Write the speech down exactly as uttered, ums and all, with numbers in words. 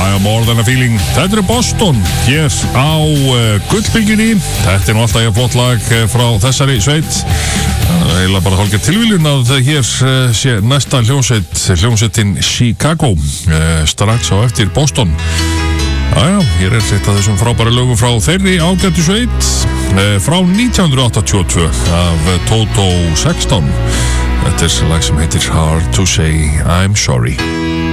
Já, More Than a Feeling. Þetta er Boston hér á uh, Gullbylgjunni. Þetta er nú alltaf ég flott lag uh, frá þessari sveit. Það er eiginlega bara hálfgerð tilviljun að hér uh, sé næsta hljómsveit, hljómsveitin Chicago, uh, strax á eftir Boston. Jájá, hér er eitt af þessum frábæra lögum frá þeirri ágættu sveit uh, frá nítján hundruð áttatíu og tvö af Toto sextán. Þetta er lag sem heitir Hard to Say I'm Sorry.